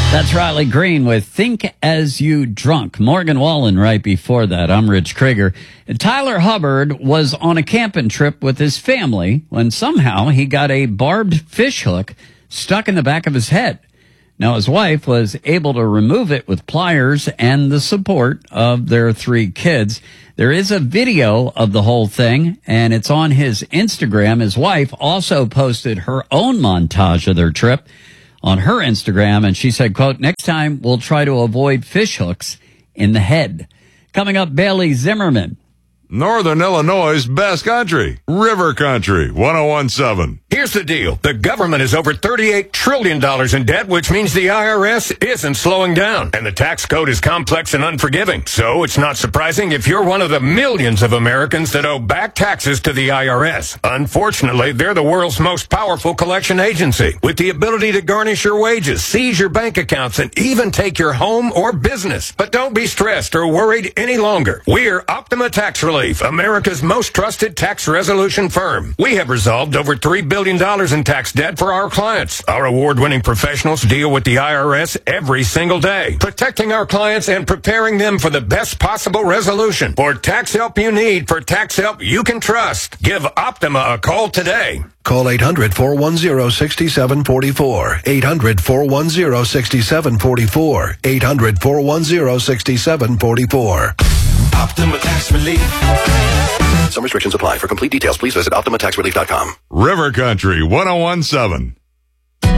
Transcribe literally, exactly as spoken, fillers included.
That's Riley Green with Think As You Drunk. Morgan Wallen right before that. I'm Rich Krieger. And Tyler Hubbard was on a camping trip with his family when somehow he got a barbed fish hook stuck in the back of his head. Now, his wife was able to remove it with pliers and the support of their three kids. There is a video of the whole thing, and it's on his Instagram. His wife also posted her own montage of their trip on her Instagram, and she said, quote, "Next time we'll try to avoid fish hooks in the head." Coming up, Bailey Zimmerman. Northern Illinois' best country, River Country, one oh one point seven. Here's the deal. The government is over thirty-eight trillion dollars in debt, which means the I R S isn't slowing down. And the tax code is complex and unforgiving. So it's not surprising if you're one of the millions of Americans that owe back taxes to the I R S. Unfortunately, they're the world's most powerful collection agency, with the ability to garnish your wages, seize your bank accounts, and even take your home or business. But don't be stressed or worried any longer. We're Optima Tax Relief, America's most trusted tax resolution firm. We have resolved over three billion dollars in tax debt for our clients. Our award-winning professionals deal with the I R S every single day, protecting our clients and preparing them for the best possible resolution. For tax help you need, for tax help you can trust, give Optima a call today. Call eight hundred, four one zero, six seven four four. eight hundred, four one zero, six seven four four. eight hundred, four one zero, six seven four four. Optima Tax Relief. Some restrictions apply. For complete details, please visit Optima Tax Relief dot com. River Country, one oh one point seven.